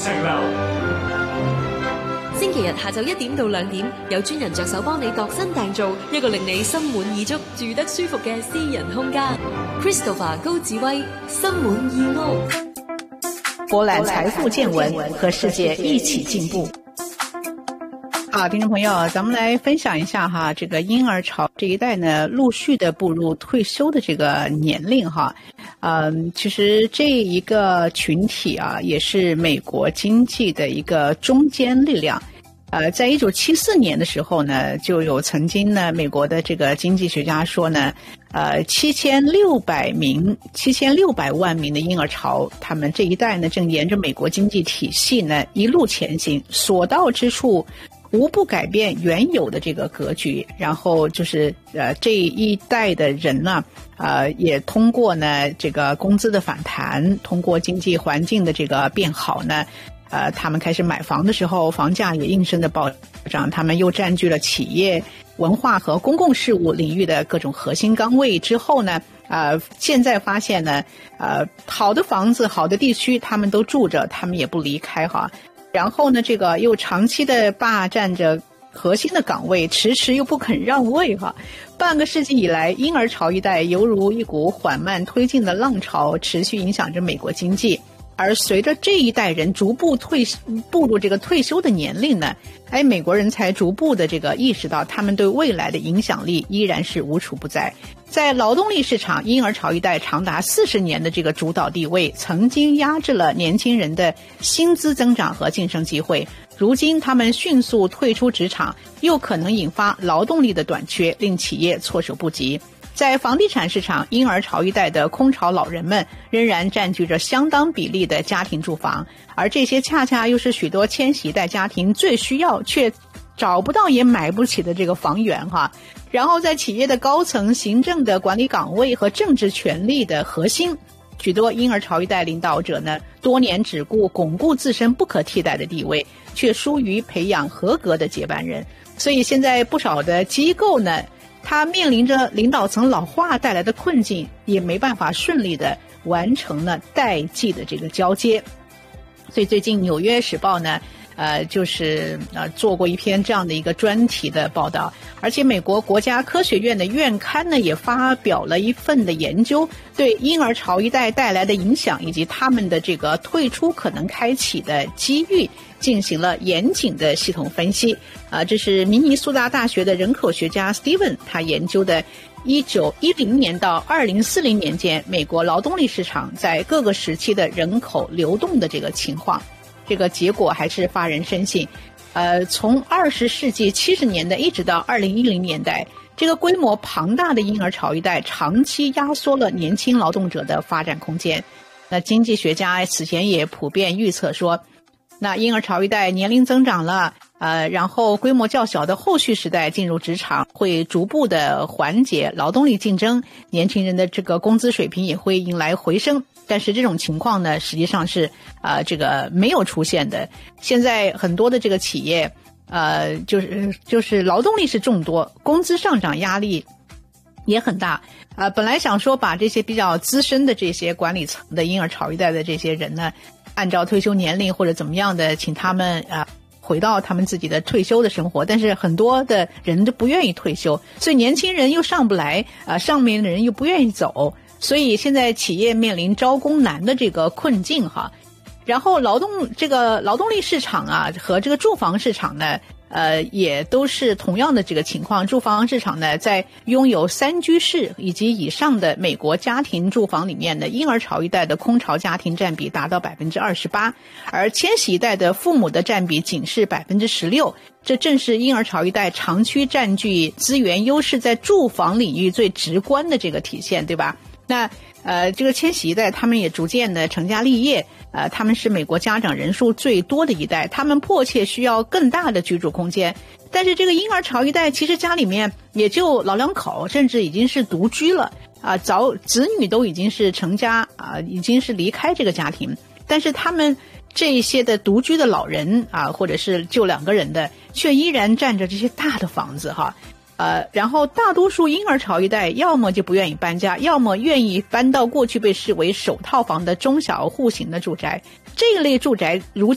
情流。 星期日下晝1點到2點，有專人着手幫你度身訂造一個令你心滿意足、住得舒服嘅私人空間。Christopher 高志威，心滿意屋。 博覽財富見聞，和世界一起進步。好，聽眾朋友，咱們來分享一下哈，這個嬰兒潮這一代呢，陸續的步入退休的這個年齡哈。其實這一個群體啊，也是美國經濟的一個中堅力量。在1974年的時候呢，就有曾經呢，美國的這個經濟學家說呢，7600萬名的嬰兒潮，他們這一代呢，正沿着美國經濟體系呢，一路前行，所到之處無不改變原有的這個格局，然後就是這一代的人呢，也通過呢這個工資的反彈，通過經濟環境的這個變好呢，他們開始買房的時候，房價也應聲的暴漲，他們又佔據了企業、文化和公共事務領域的各種核心崗位之後呢，現在發現呢，好的房子、好的地區，他們都住着，他們也不離開哈。然後呢，這個又長期的霸佔着核心的崗位，遲遲又不肯讓位哈。半個世紀以來，嬰兒潮一代猶如一股緩慢推進的浪潮，持續影響着美國經濟。而隨着這一代人逐步步入這個退休的年齡呢，美國人才逐步的這個意識到，他們對未來的影響力依然是無處不在。在勞動力市場，嬰兒潮一代長達40年的這個主導地位，曾經壓制了年輕人的薪資增長和晉升機會。如今他們迅速退出職場，又可能引發勞動力的短缺，令企業措手不及。在房地產市場，嬰兒潮一代的空巢老人們仍然佔據着相當比例的家庭住房，而這些恰恰又是許多千禧一代家庭最需要卻找不到也買不起的這個房源哈。然後在企業的高層行政的管理崗位和政治權力的核心，許多嬰兒潮一代領導者呢，多年只顧鞏固自身不可替代的地位，卻疏於培養合格的接班人。所以現在不少的機構呢，他面臨着領導層老化帶來的困境，也沒辦法順利的完成了代際的這個交接。所以最近《紐約時報》呢，就是做過一篇這樣的一個專題的報道，而且美國國家科學院的院刊呢也發表了一份的研究，對嬰兒潮一代帶來的影響以及他們的這個退出可能開啟的機遇進行了嚴謹的系統分析。這是明尼蘇達大學的人口學家 Steven 他研究的1910年到2040年間美國勞動力市場在各個時期的人口流動的這個情況。這個結果還是發人深省。從20世紀70年代一直到2010年代，這個規模龐大的嬰兒潮一代長期壓縮了年輕勞動者的發展空間。那經濟學家此前也普遍預測說，那嬰兒潮一代年齡增長了，然後規模較小的後續時代進入職場，會逐步的緩解勞動力競爭，年輕人的這個工資水平也會迎來回升。但是這種情況呢，實際上是這個沒有出現的。現在很多的這個企業，就是勞動力是眾多，工資上漲壓力也很大。本來想說把這些比較資深的這些管理層的嬰兒潮一代的這些人呢，按照退休年齡或者怎麼樣的，請他們回到他們自己的退休的生活，但是很多的人都不願意退休，所以年輕人又上不來，上面的人又不願意走。所以現在企業面臨招工難的這個困境哈，然後勞動力市場啊和這個住房市場呢，也都是同樣的這個情況。住房市場呢，在擁有3居室以及以上的美國家庭住房裡面呢，嬰兒潮一代的空巢家庭佔比達到 28%， 而千禧一代的父母的佔比僅是 16%。這正是嬰兒潮一代長期佔據資源優勢在住房領域最直觀的這個體現，對吧？那這個千禧一代他們也逐漸的成家立業，他們是美國家長人數最多的一代，他們迫切需要更大的居住空間。但是這個嬰兒潮一代其實家裡面也就老兩口，甚至已經是獨居了子女都已經是成家已經是離開這個家庭，但是他們這一些的獨居的老人或者是就2個人的，卻依然佔着這些大的房子哈。然後大多數嬰兒潮一代要麼就不願意搬家，要麼願意搬到過去被視為首套房的中小戶型的住宅。這一類住宅如